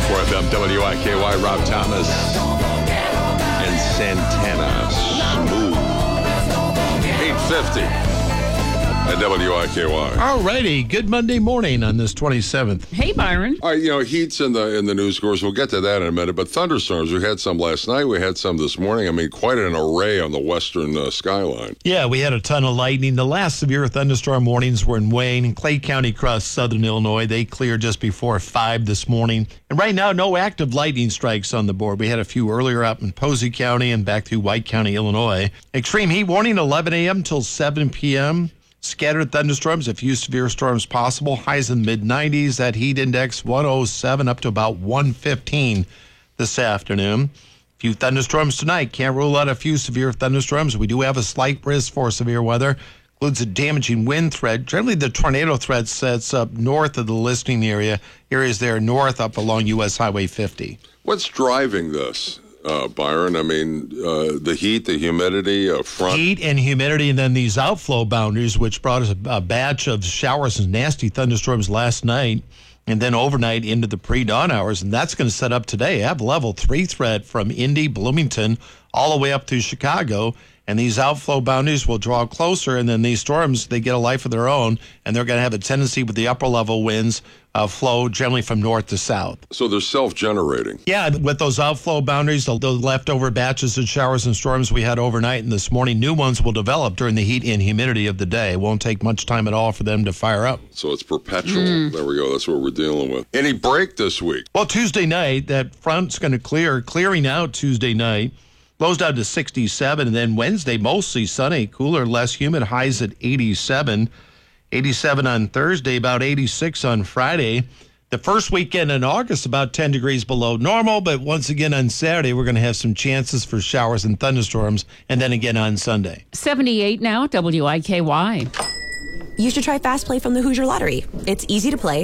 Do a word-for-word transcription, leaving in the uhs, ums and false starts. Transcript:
four F M, W I K Y, Rob Thomas and Santana. Smooth. eight fifty at W I K Y. All righty. Good Monday morning on this twenty-seventh. Hey, Byron. All right, you know, heat's in the in the news, of course. We'll get to that in a minute. But thunderstorms, we had some last night. We had some this morning. I mean, quite an array on the western uh, skyline. Yeah, we had a ton of lightning. The last severe thunderstorm warnings were in Wayne and Clay County across southern Illinois. They cleared just before five this morning. And right now, no active lightning strikes on the board. We had a few earlier up in Posey County and back through White County, Illinois. Extreme heat warning, eleven a.m. till seven p.m. Scattered thunderstorms, a few severe storms possible. Highs in the mid nineties. That heat index one oh seven up to about one fifteen this afternoon. A few thunderstorms tonight. Can't rule out a few severe thunderstorms. We do have a slight risk for severe weather. Includes a damaging wind threat. Generally, the tornado threat sets up north of the listening area. Areas there north up along U S Highway fifty. What's driving this? Uh, Byron, I mean, uh, the heat, the humidity, uh, front. Heat and humidity, and then these outflow boundaries, which brought us a, a batch of showers and nasty thunderstorms last night, and then overnight into the pre-dawn hours, and that's going to set up today. I have level three threat from Indy, Bloomington, all the way up to Chicago, and these outflow boundaries will draw closer, and then these storms, they get a life of their own, and they're going to have a tendency with the upper level winds uh, flow generally from north to south. So they're self-generating. Yeah, with those outflow boundaries, the, the leftover batches of showers and storms we had overnight and this morning, new ones will develop during the heat and humidity of the day. It won't take much time at all for them to fire up. So it's perpetual. Mm. There we go. That's what we're dealing with. Any break this week? Well, Tuesday night, that front's going to clear, clearing out Tuesday night. Lows down to sixty-seven, and then Wednesday, mostly sunny, cooler, less humid, highs at eighty-seven. eighty-seven on Thursday, about eighty-six on Friday. The first weekend in August, about ten degrees below normal, but once again on Saturday, we're going to have some chances for showers and thunderstorms, and then again on Sunday. seventy-eight now, W I K Y. You should try Fast Play from the Hoosier Lottery. It's easy to play.